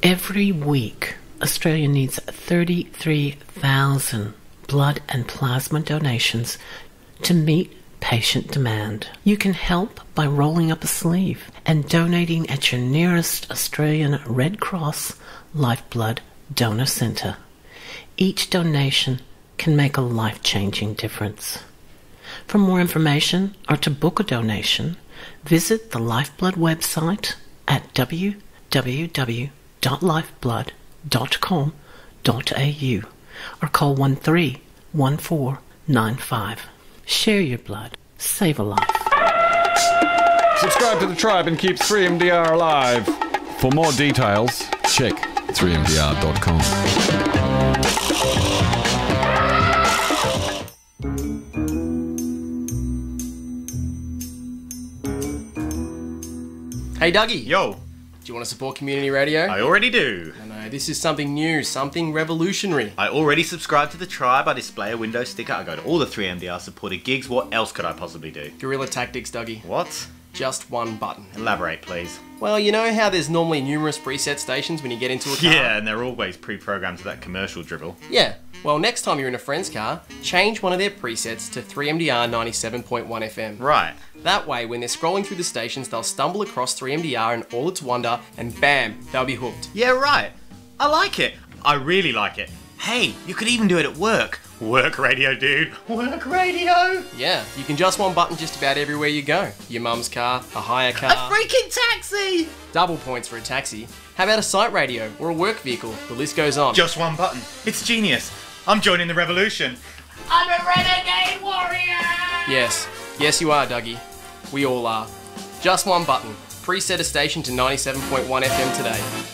Every week, Australia needs 33,000 blood and plasma donations to meet patient demand. You can help by rolling up a sleeve and donating at your nearest Australian Red Cross Lifeblood Donor Centre. Each donation can make a life-changing difference. For more information or to book a donation, visit the Lifeblood website at www.lifeblood.com.au or call 131495. Share your blood. Save a life. Subscribe to the tribe and keep 3MDR alive. For more details, check 3mdr.com. Hey Dougie. Yo. Do you want to support community radio? I already do. No, this is something new, something revolutionary. I already subscribe to the tribe. I display a Windows sticker. I go to all the 3MDR supported gigs. What else could I possibly do? Guerrilla tactics, Dougie. What? Just one button. Elaborate, please. Well, you know how there's normally numerous preset stations when you get into a car? Yeah, and they're always pre-programmed to that commercial dribble. Yeah. Well, next time you're in a friend's car, change one of their presets to 3MDR 97.1 FM. Right. That way, when they're scrolling through the stations, they'll stumble across 3MDR in all its wonder, and bam, they'll be hooked. Yeah, right. I like it. I really like it. Hey, you could even do it at work. Work radio, dude. Work radio. Yeah, you can just one button just about everywhere you go. Your mum's car, a hire car. A freaking taxi! Double points for a taxi. How about a site radio or a work vehicle? The list goes on. Just one button. It's genius. I'm joining the revolution. I'm a renegade warrior! Yes you are, Dougie. We all are. Just one button. Preset a station to 97.1 FM today.